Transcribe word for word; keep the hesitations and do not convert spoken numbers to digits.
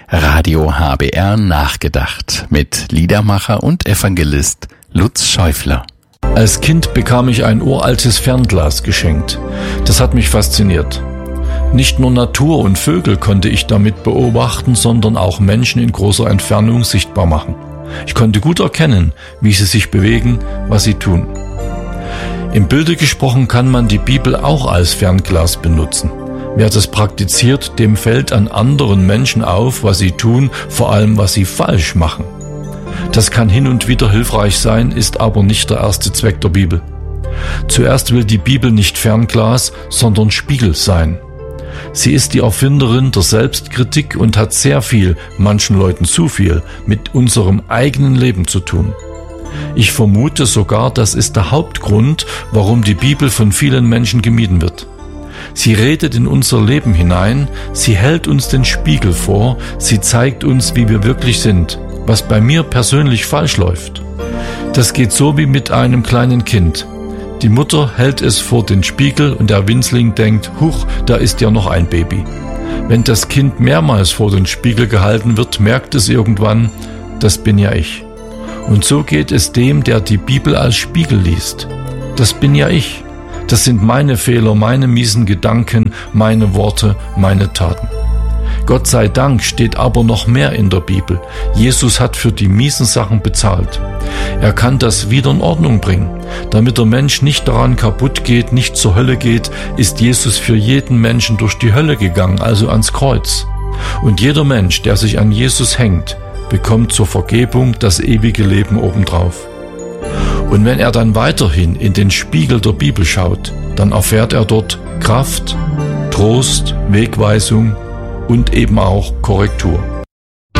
Radio H B R nachgedacht mit Liedermacher und Evangelist Lutz Schäufler. Als Kind bekam ich ein uraltes Fernglas geschenkt. Das hat mich fasziniert. Nicht nur Natur und Vögel konnte ich damit beobachten, sondern auch Menschen in großer Entfernung sichtbar machen. Ich konnte gut erkennen, wie sie sich bewegen, was sie tun. Im Bilde gesprochen kann man die Bibel auch als Fernglas benutzen. Wer das praktiziert, dem fällt an anderen Menschen auf, was sie tun, vor allem was sie falsch machen. Das kann hin und wieder hilfreich sein, ist aber nicht der erste Zweck der Bibel. Zuerst will die Bibel nicht Fernglas, sondern Spiegel sein. Sie ist die Erfinderin der Selbstkritik und hat sehr viel, manchen Leuten zu viel, mit unserem eigenen Leben zu tun. Ich vermute sogar, das ist der Hauptgrund, warum die Bibel von vielen Menschen gemieden wird. Sie redet in unser Leben hinein, sie hält uns den Spiegel vor, sie zeigt uns, wie wir wirklich sind, was bei mir persönlich falsch läuft. Das geht so wie mit einem kleinen Kind. Die Mutter hält es vor den Spiegel und der Winzling denkt, huch, da ist ja noch ein Baby. Wenn das Kind mehrmals vor den Spiegel gehalten wird, merkt es irgendwann, das bin ja ich. Und so geht es dem, der die Bibel als Spiegel liest. Das bin ja ich. Das sind meine Fehler, meine miesen Gedanken, meine Worte, meine Taten. Gott sei Dank steht aber noch mehr in der Bibel. Jesus hat für die miesen Sachen bezahlt. Er kann das wieder in Ordnung bringen. Damit der Mensch nicht daran kaputt geht, nicht zur Hölle geht, ist Jesus für jeden Menschen durch die Hölle gegangen, also ans Kreuz. Und jeder Mensch, der sich an Jesus hängt, bekommt zur Vergebung das ewige Leben obendrauf. Und wenn er dann weiterhin in den Spiegel der Bibel schaut, dann erfährt er dort Kraft, Trost, Wegweisung und eben auch Korrektur.